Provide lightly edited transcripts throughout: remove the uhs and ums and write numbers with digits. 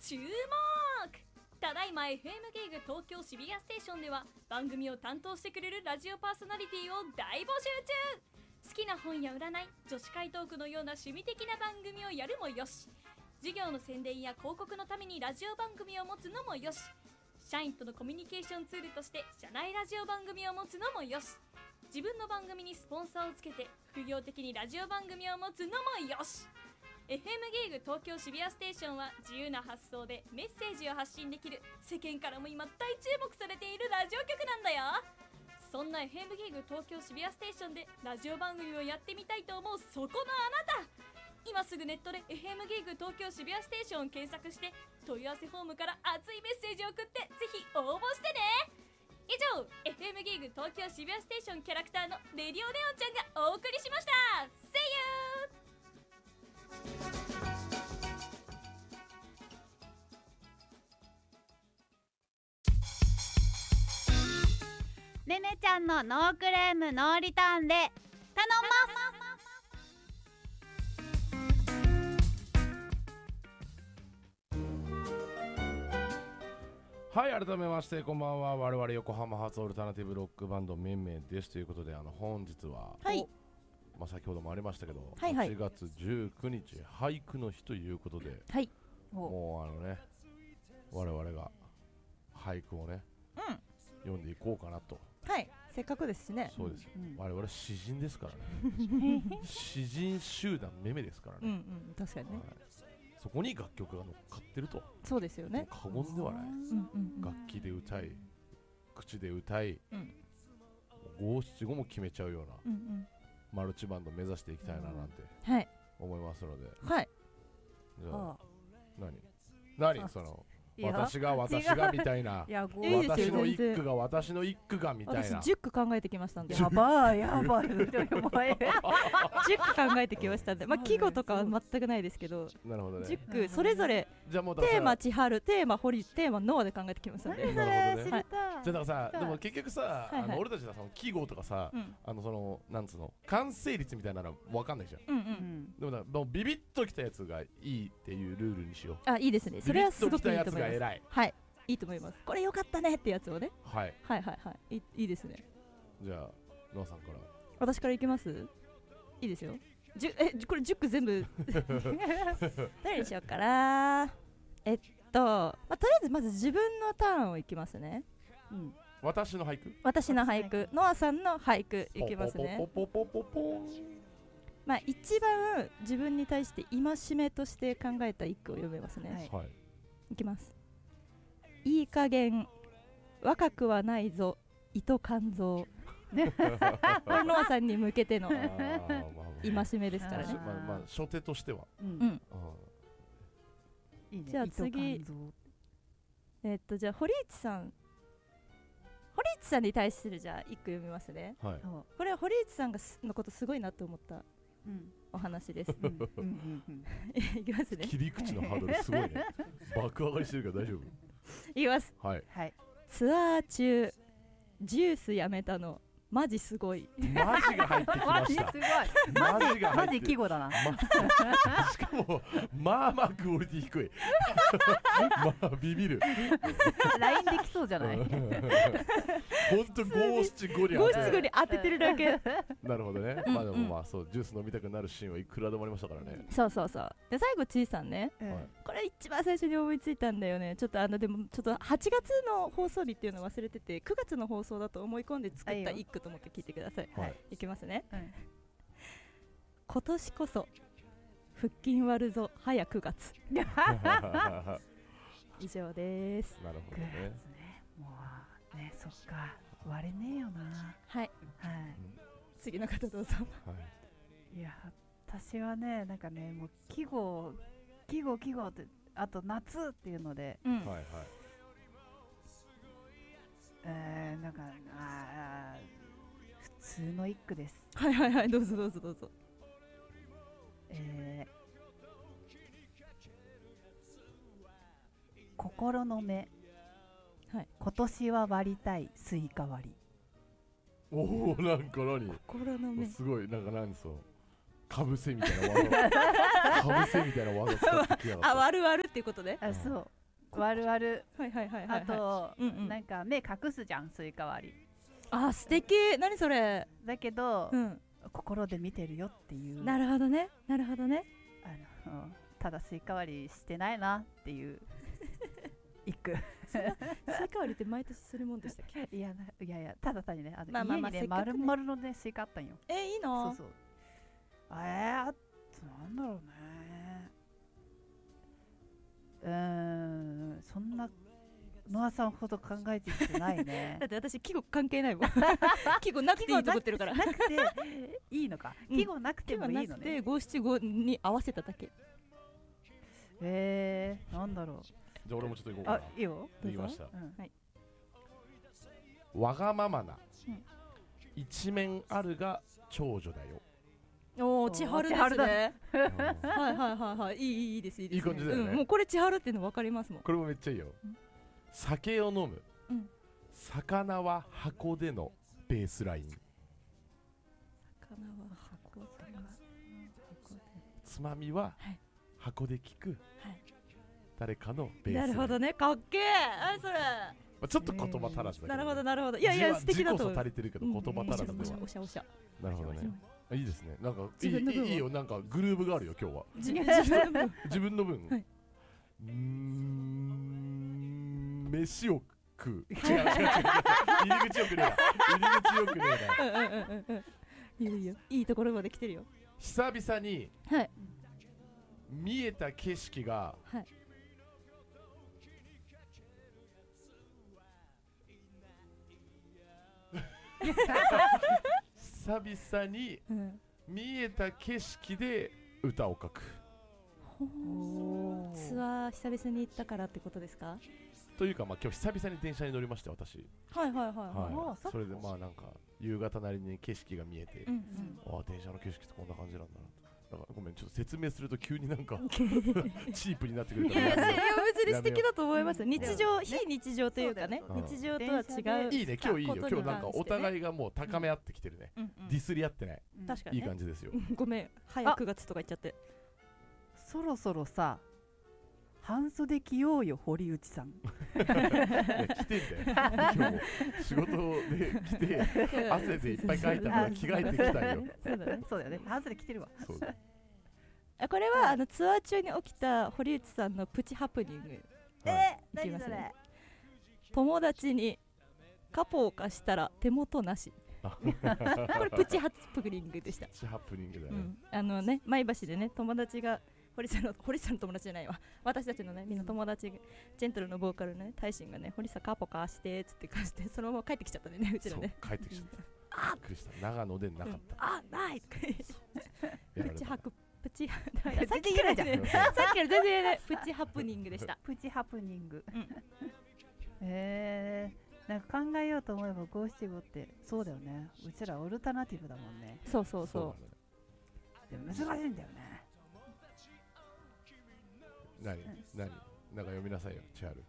注目。ただいま FM ゲイグ東京渋谷ステーションでは番組を担当してくれるラジオパーソナリティを大募集中。好きな本や占い、女子会トークのような趣味的な番組をやるもよし、事業の宣伝や広告のためにラジオ番組を持つのもよし、社員とのコミュニケーションツールとして社内ラジオ番組を持つのもよし、自分の番組にスポンサーをつけて副業的にラジオ番組を持つのもよし。 FM ゲイグ東京渋谷ステーションは自由な発想でメッセージを発信できる、世間からも今大注目されているラジオ局なんだよ。そんな FM ゲイグ東京渋谷ステーションでラジオ番組をやってみたいと思うそこのあなた、今すぐネットで FM ゲイグ東京渋谷ステーションを検索して問い合わせフォームから熱いメッセージを送ってぜひ応募してね。以上 FM ゲイグ東京渋谷ステーションキャラクターのレディオネオンちゃんがお送りしました。 See you。 ねねちゃんのノークレームノーリターンで頼はい、改めましてこんばんは。我々横浜発オルタナティブロックバンドめんめんですということで、本日は、 はい、 先ほどもありましたけど、 はいはい、 8月19日俳句の日ということで、 はい、 もう我々が俳句をね、読んでいこうかなと。 はい、せっかくですしね。 そうですよ、我々詩人ですからね詩人集団めめですからね。 確かにね、 そこに楽曲が乗っかってると。 そうですよね、 過言ではない。楽器で歌い、口で歌い、五七五も決めちゃうような、マルチバンド目指していきたいななんて思いますので、 はい、 じゃあ何その私がみたいな、私の一句がみたいな。 私10句考えてきましたんで。やばい10句考えてきましたんで、季語とかは全くないですけど、 なるほどね、 10句それぞれテーマ千春、テーマ堀、テーマノアで考えてきましたんで。 なるほどね。じゃあだからさ、でも結局さ、俺たちはその季語とかさ、そのなんつうの完成率みたいなの分かんないじゃん。でもビビッときたやつがいいっていうルールにしよう。 あ、いいですね。それはすごくいいと思います。はい、いいと思います。これ良かったねってやつをね。はい、いいですね。 じゃあノアさんから。 私からいきます。いいですよ。これ10句全部誰にしようかな。とりあえずまず自分のターンをいきますね。 私の俳句。 ノアさんの俳句いきますね。一番自分に対して戒めとして考えた一句を読めますね。いきます。いい加減若くはないぞ糸肝臓。これノアさんに向けての戒めですからね。 初手としては。 じゃあ次、じゃあ堀内さんに対するじゃあ一句読みますね。これは堀内さんのことすごいなと思ったお話です。いきますね。 切り口のハードルすごいね。爆上がりしてるから大丈夫。 いきます。 はい。 ツアー中ジュースやめたのマジすごい。 マジが入ってきました。 マジ季語だな。 しかもまあクオリティ低い。ビビる。 LINE できそうじゃない。 ほんと五七五に当ててるだけ。 なるほどね。でもそうジュース飲みたくなるシーンはいくらでもありましたからね。 そうで最後ちいさんね、これ一番最初に思いついたんだよね。ちょっとでもちょっと8月の放送日っていうのを忘れてて、9月の放送だと思い込んで作った一句と思って聞いてください。いきますね。今年こそ腹筋割るぞ早9月。以上です。 なるほどね。 もうね、そっか、割れねえよな。 次の方どうぞ。 いや、私はね、なんかね、もう季語ってあと夏っていうので、なんか普通の一句です。 どうぞ。 心の目、今年は割りたいスイカ割り。 おお、なんか何心の目すごい、なんか何そうかぶせみたいな技使ってきやがった。 割るっていうことで。 そう割る割る。 はいはいはいはい。 あとなんか目隠すじゃん、スイカ割り。 あ、素敵。何それ。 だけど心で見てるよっていう。 なるほどね、なるほどね。 ただスイカ割りしてないなっていう一句。 スイカ割りって毎年するもんでしたっけ？ いやただ単にね、家にね丸々のねスイカあったんよ。 いいな。 そうそう。なんだろうね。そんなノアさんほど考えてきてないね。 だって私季語関係ないもん。季語なくていいと思ってるから。 なくていいのか。季語なくてもいいのね。 五七五に合わせただけ。 なんだろう。 じゃあ俺もちょっと行こうかな。 いいよ。 できました。わがままな一面あるが長女だよ。 おお、千春ですね。はいはいはいはい。いいですいいです。 いい感じだよね。 もうこれ千春っていうの分かりますもん。 これもめっちゃいいよ。酒を飲む。魚は箱でのベースライン。 魚は箱で。 つまみは箱で聞く。誰かのベース。 なるほどね、かっけえ。それ。 ちょっと言葉足らずだけど。 なるほどなるほど。いや素敵だと。 字こそ足りてるけど言葉足らずでは。 おしゃおしゃ。 なるほどね。いいですね。なんかいいよ。なんかグルーブがあるよ今日は。自分の分。飯を食う。違う。入り口よくねえな。いいところまで来てるよ。 久々に見えた景色が久々に見えた景色で歌を書く。 ツアー久々に行ったからってことですか？ というか今日久々に電車に乗りまして私。 はいそれでなんか夕方なりに景色が見えて、電車の景色ってこんな感じなんだなと。だからごめん、ちょっと説明すると急になんかチープになってくるから。 いや別に素敵だと思います。日常、非日常というかね、日常とは違う。 いいね、今日いいよ。今日なんかお互いがもう高め合ってきてるね。ディスり合ってない。 確かにいい感じですよ。 ごめん、早9月とか言っちゃって。 そろそろさ、半袖着ようよ、堀内さん。 着てんだよ。今日仕事で着て汗でいっぱいかいたから着替えてきたよ。 そうだよね。半袖着てるわ。 これはツアー中に起きた堀内さんのプチハプニング。 何それ？ 友達にカポを貸したら手元なし。これプチハプニングでした。 プチハプニングだね。前橋でね、友達が堀さんの友達じゃないわ。私たちのね、みんな友達、ジェントルのボーカルね、大臣がね、堀さんカポ貸してっつって貸して、そのまま帰ってきちゃったね、うちらね。 帰ってきちゃった。びっくりした。長野でなかった。 ないとか言って。プチハプニング。 さっきから全然言えない。プチハプニングでした。 プチハプニング。なんか考えようと思えば五七五ってそうだよね。うちらオルタナティブだもんね。 そう。 でも難しいんだよね。 何なんか読みなさいよ、千春。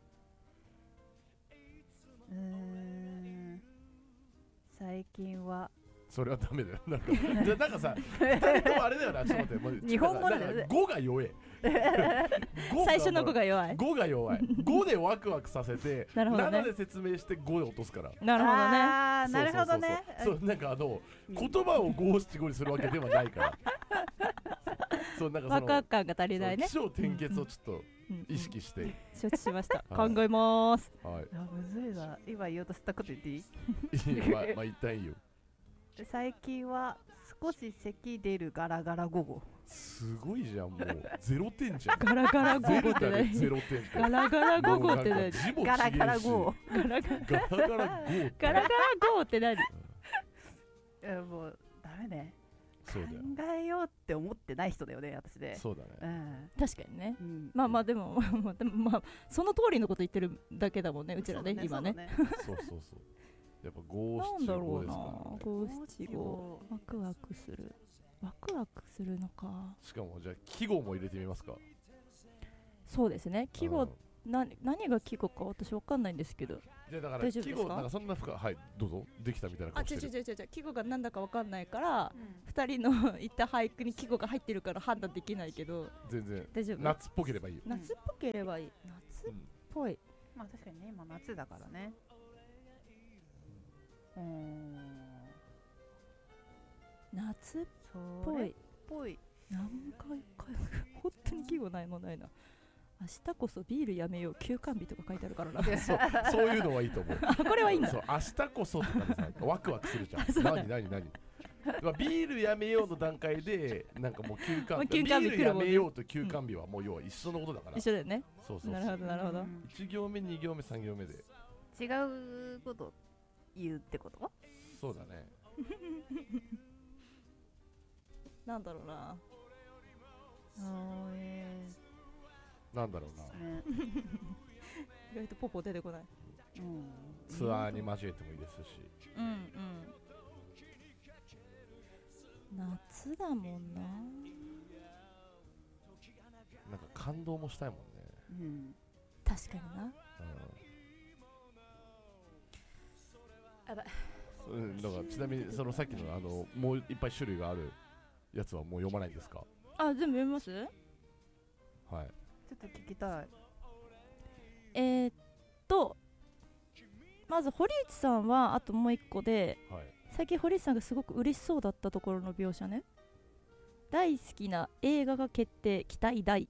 最近はそれはダメだよ。なんかさ、2人ともあれだよな。ちょっと待って、 日本語だよね。 5が弱い。 最初の5が弱い。 5が弱い。5でワクワクさせて、7で説明して5で落とすから。 なるほどね。 なるほどね。 そう、なんか言葉を五七五にするわけではないから。そうなんかワクワク感が足りないね。 起承転結をちょっと意識して。 承知しました。考えます。 はい。 むずいな。今言おうとしたこと言っていい？ まあ一旦いいよ。 最近は少し咳出るガラガラ午後。 すごいじゃん、もう0点じゃん。 ガラガラ午後って何？ 0点。 ガラガラ午後って何？ ガラガラ午後。 ガラガラ午後って何？ もうダメね。 そうだよ。 考えようって思ってない人だよね、私で。 そうだね。 確かにね。まあでもその通りのこと言ってるだけだもんね、うちらね、今ね。 そう。やっぱ五七五ですからね。 五七五。ワクワクする。ワクワクするのか。 しかもじゃあ季語も入れてみますか。 そうですね。季語何が季語か私わかんないんですけど。 じゃあだから季語なんかそんな深い、はい、どうぞ。できたみたいな顔してる。 違う季語がなんだかわかんないから、2人の言った俳句に季語が入ってるから判断できないけど。 全然大丈夫。 夏っぽければいいよ。 夏っぽければいい。夏っぽい。 まあ確かにね、今夏だからね。 夏っぽい。何回か本当に季語ないもないな。明日こそビールやめよう休館日とか書いてあるからな。 そういうのはいいと思う。 これはいいんだ。 そう、明日こそとかでさ、ワクワクするじゃん。何ビールやめようの段階でなんかもう休館日、ビールやめようと休館日はもう要は一緒のことだから。 一緒だよね。 そう。 なるほどなるほど。 1行目2行目3行目で違うこと言うってこと？ そうだね。 なんだろうな。 なんだろうな。 意外とポポ出てこない。 ツアーに交えてもいいですし。 夏だもんな。 なんか感動もしたいもんね。 確かにな。やばい。 だからちなみにそのさっきのもういっぱい種類があるやつはもう読まないんですか？ 全部読みます？ はい。 ちょっと聞きたい。 まず堀内さんはあともう一個で、 はい、 最近堀内さんがすごく嬉しそうだったところの描写ね。大好きな映画が決定、期待大。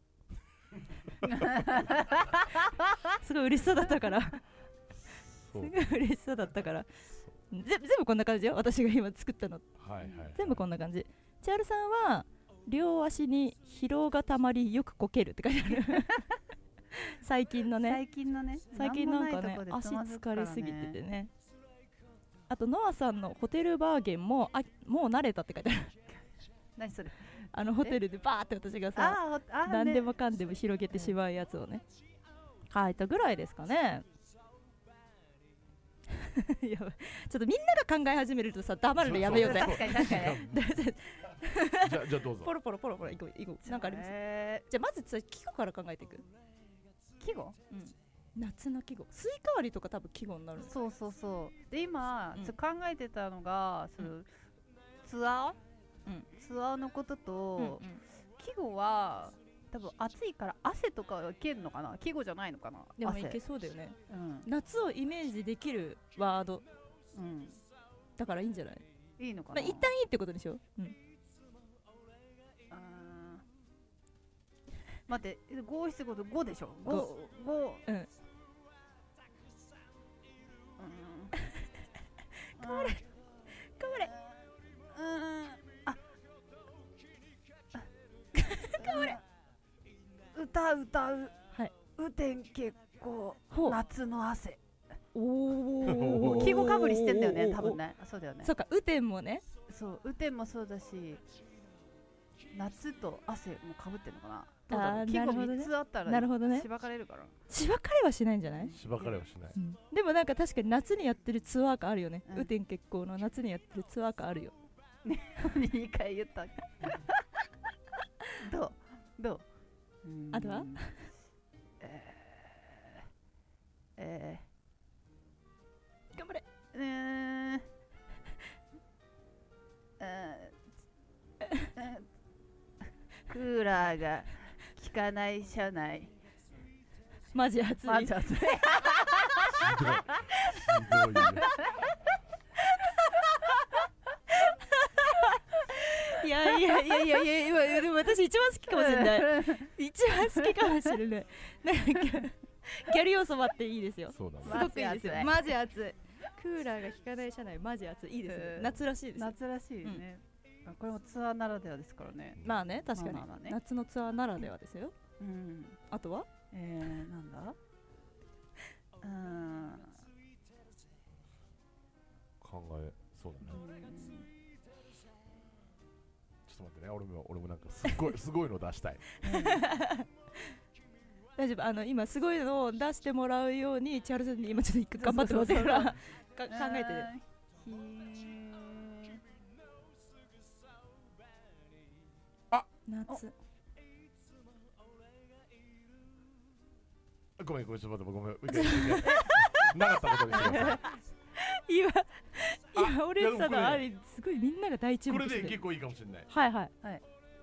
すごい嬉しそうだったからすごい嬉しそうだったから全部こんな感じよ。私が今作ったの、全部こんな感じ。千春さんは両足に疲労がたまりよくこけるって書いてある。最近のね、最近なんかね足疲れすぎててね。あとノアさんのホテルバーゲンももう慣れたって書いてある。 何それ？ ホテルでバーって私がさ何でもかんでも広げてしまうやつをね書いたぐらいですかね。やばい、ちょっとみんなが考え始めるとさ黙るのやめようぜ。 確かにじゃあどうぞ。 ポロポロいこうなんかあります？じゃあまず季語から考えていく。 季語？ 夏の季語、スイカ割りとか多分季語になる。 そうで今考えてたのがツアーのことと、季語は多分暑いから汗とかいけるのかな。季語じゃないのかな。 でもいけそうだよね。夏をイメージできるワードだからいいんじゃない？ いいのかな。 一旦いいってことでしょ。 待って、5してこと5でしょ。5。 頑張れ。 歌う雨天決行夏の汗。季語かぶりしてんだよね多分ね。そうだよね。 そうか、雨天もね。 そう雨天もそうだし夏と汗もかぶってんのかな。季語3つあったらしばかれるから。 しばかれはしないんじゃない？ しばかれはしない。 でもなんか確かに夏にやってるツアー感あるよね。雨天決行の夏にやってるツアー感あるよ。 2回言った。どう？ あとは？頑張れ。 クーラーが効かない車内。 マジ暑い。 ひどい。 いやでも私一番好きかもしれない。一番好きかもしれない。なんかギャル要素もあっていいですよ。 そうだね。 すごくいいですよ。マジ暑い。クーラーが効かない車内マジ暑い。いいですね。夏らしいです。 夏らしいね。これもツアーならではですからね。 まあね、確かに夏のツアーならではですよ。あとは？ なんだ？ 考えそうだね。ちょっと待ってね、俺もなんかすごいの出したい。 大丈夫。今すごいのを出してもらうように千春さんに今ちょっと頑張ってもらってから考えてる。夏。 ごめんちょっと待って、ごめん。なかったことにしてください。 今俺さのあれすごいみんなが大注目してる。 これで結構いいかもしれない。 はい。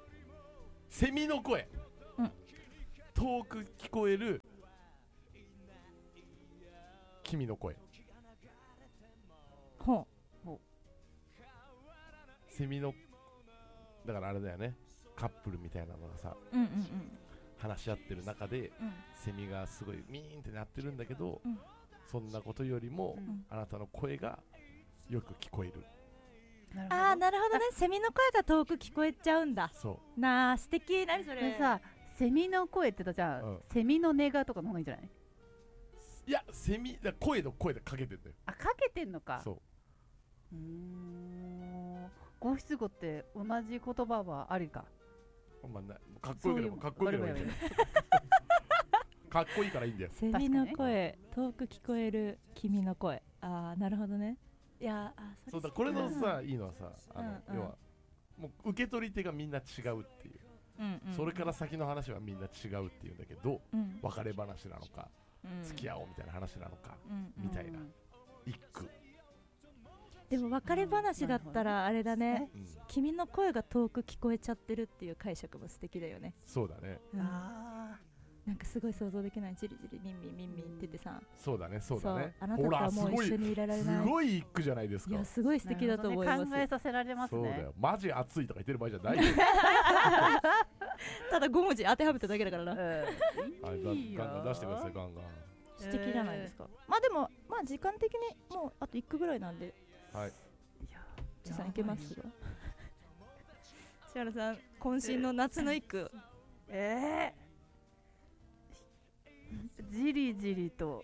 セミの声。遠く聞こえる君の声。 ほう。 セミのだからあれだよね、カップルみたいなのがさ、話し合ってる中で、セミがすごいミーンって鳴ってるんだけど、そんなことよりも、あなたの声がよく聞こえる。 ああ、なるほどね。セミの声が遠く聞こえちゃうんだ。 そうなあ、素敵。何それさ、セミの声って言ったらじゃあ、セミの音がとかの方がいいんじゃない？ いや、セミだ、声の声でかけてんだよ。 あ、かけてんのか。 そう。 五七五って同じ言葉はありか。 まあ、かっこよければかっこよければいいんだよ。かっこいいからいいんだよ。 セミの声、遠く聞こえる君の声。ああ、なるほどね。いや、 そうだ、これのさ、いいのはさ、要はもう受け取り手がみんな違うっていう。それから先の話はみんな違うっていうんだけど、別れ話なのか、付き合おうみたいな話なのか、みたいな一句。 でも別れ話だったらあれだね、君の声が遠く聞こえちゃってるっていう解釈も素敵だよね。 そうだね。 なんかすごい想像できない。ジリジリミンミンミンミンって言ってさ。 そうだね、そうだね。 あなたとはもう一緒にいられない。 すごい一句じゃないですか。 いや、すごい素敵だと思います。 考えさせられますね。 そうだよ。マジ熱いとか言ってる場合じゃないよ。 ただ5文字当てはめただけだからな。 ガンガン出してください、ガンガン。 素敵じゃないですか。まあでも、まあ時間的にもうあと1句ぐらいなんで。 はい。 ちさんいけますか？千原さん、渾身の夏の一句。 じりじりと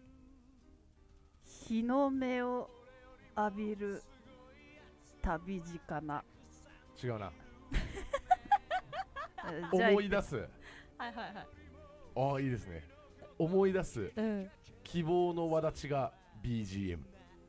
日の目を浴びる旅路かな。 違うな。思い出す。 はいはいはい。 ああ、いいですね。思い出す。希望の輪立ちが BGM。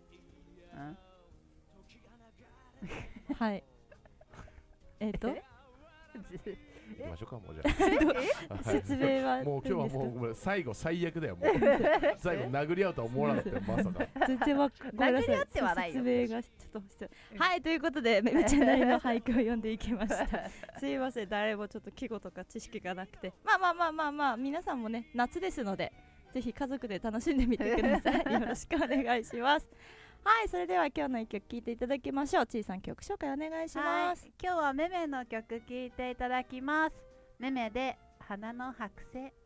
はい。 行きましょうか、もうじゃあ。説明はもう今日はもう最後最悪だよ。もう最後殴り合うとは思わなかったよ、まさか。 全然殴り合ってはないよ。説明がちょっとはい、ということでめめちゃんなりの俳句を読んでいきました。すいません、誰もちょっと季語とか知識がなくて、まあ皆さんもね、夏ですのでぜひ家族で楽しんでみてください。よろしくお願いします。はい、それでは今日の一曲聴いていただきましょう。ちいさん、曲紹介お願いします。 今日はめめの曲聴いていただきます。めめで花の剥製。